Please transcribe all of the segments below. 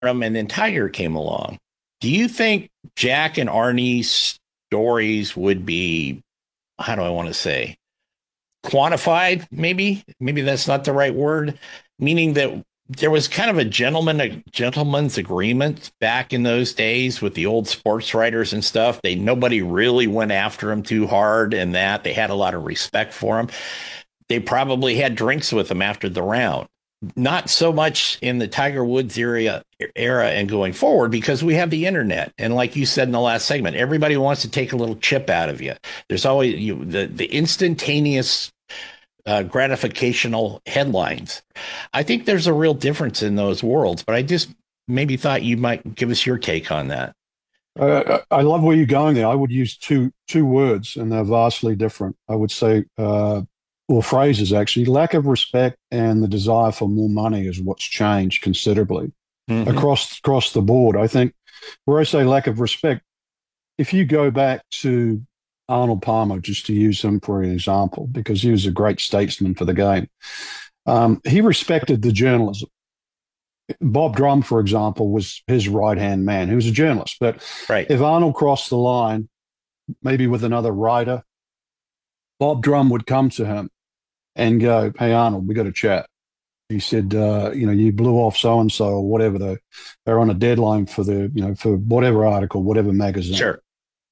and then Tiger came along. Do you think Jack and Arnie's stories would be, how do I want to say, quantified? Maybe that's not the right word, meaning that there was kind of a gentleman's agreement back in those days with the old sports writers and stuff. Nobody really went after him too hard, and that they had a lot of respect for him. They probably had drinks with him after the round. Not so much in the Tiger Woods era and going forward, because we have the internet. And like you said in the last segment, everybody wants to take a little chip out of you. There's always the instantaneous gratificational headlines. I think there's a real difference in those worlds, but I just maybe thought you might give us your take on that. I love where you're going there. I would use two words, and they're vastly different. I would say, or phrases actually, lack of respect and the desire for more money is what's changed considerably across the board. I think where I say lack of respect, if you go back to Arnold Palmer, just to use him for an example, because he was a great statesman for the game, he respected the journalism. Bob Drum, for example, was his right-hand man. He was a journalist. But if Arnold crossed the line, maybe with another writer, Bob Drum would come to him and go, "Hey, Arnold, we got to chat." He said, you blew off so-and-so or whatever. They're on a deadline for for whatever article, whatever magazine. Sure.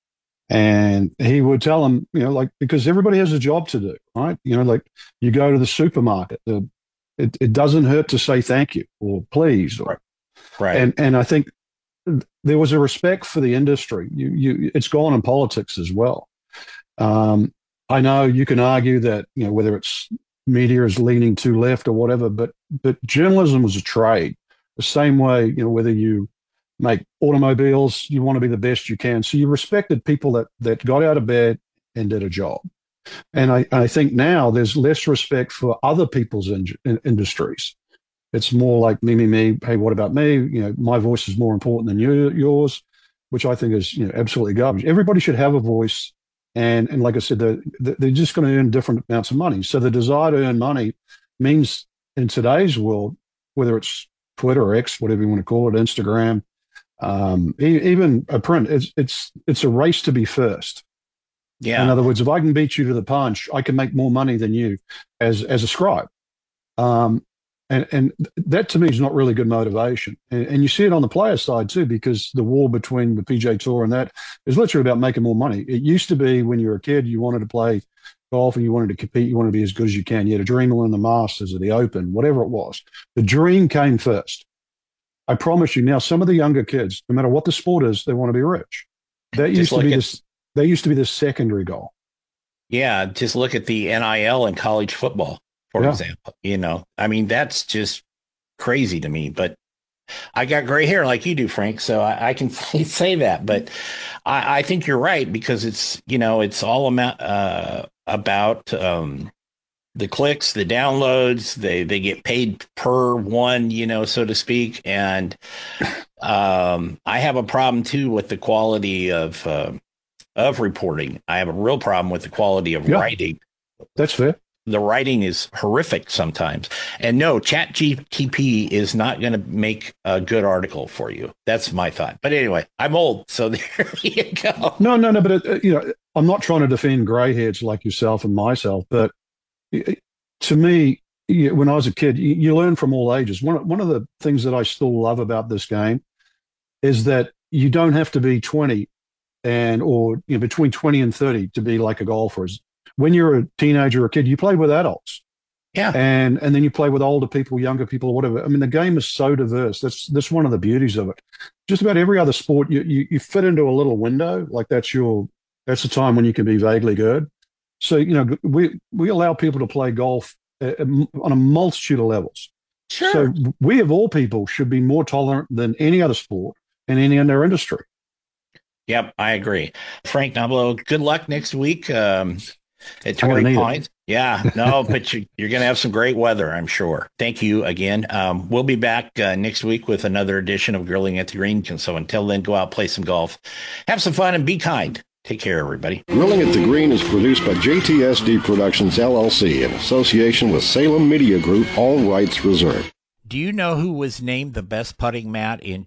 And he would tell him, because everybody has a job to do, right? Like you go to the supermarket, it doesn't hurt to say thank you or please. Right. And I think there was a respect for the industry. It's gone in politics as well. I know you can argue that, whether it's media is leaning too left or whatever, but journalism was a trade. The same way, whether you make automobiles, you want to be the best you can. So you respected people that got out of bed and did a job. And I think now there's less respect for other people's industries. It's more like me. Hey, what about me? My voice is more important than yours, which I think is absolutely garbage. Everybody should have a voice. And like I said, they're just going to earn different amounts of money. So the desire to earn money means in today's world, whether it's Twitter or X, whatever you want to call it, Instagram, even a print, it's a race to be first. Yeah. In other words, if I can beat you to the punch, I can make more money than you as a scribe. And that to me is not really good motivation. And you see it on the player side too, because the war between the PGA Tour and that is literally about making more money. It used to be when you were a kid, you wanted to play golf and you wanted to compete, you wanted to be as good as you can. You had a dream to win the Masters or the Open, whatever it was. The dream came first. I promise you now, some of the younger kids, no matter what the sport is, they want to be rich. That used to be the secondary goal. Yeah, just look at the NIL in college football, for example. I mean, that's just crazy to me. But I got gray hair like you do, Frank, so I can say that. But I think you're right, because it's all about the clicks, the downloads. They get paid per one, so to speak. And I have a problem too with the quality of reporting. I have a real problem with the quality of writing. That's fair. The writing is horrific sometimes. And no, ChatGPT is not going to make a good article for you. That's my thought. But anyway, I'm old, so there you go. No, but I'm not trying to defend greyheads like yourself and myself, but to me, when I was a kid, you learn from all ages. One of the things that I still love about this game is that you don't have to be 20 or between 20 and 30 to be like a golfer. When you're a teenager or a kid, you play with adults. Yeah. And then you play with older people, younger people, or whatever. I mean, the game is so diverse. That's one of the beauties of it. Just about every other sport, you fit into a little window. Like that's the time when you can be vaguely good. So, we allow people to play golf on a multitude of levels. Sure. So we of all people should be more tolerant than any other sport and any other industry. Yep, I agree. Frank Nobilo, good luck next week. At Torrey Pines. Yeah, no, but you're going to have some great weather, I'm sure. Thank you again. We'll be back next week with another edition of Grilling at the Green. So until then, go out, play some golf, have some fun, and be kind. Take care, everybody. Grilling at the Green is produced by JTSD Productions, LLC, in association with Salem Media Group, all rights reserved. Do you know who was named the best putting mat in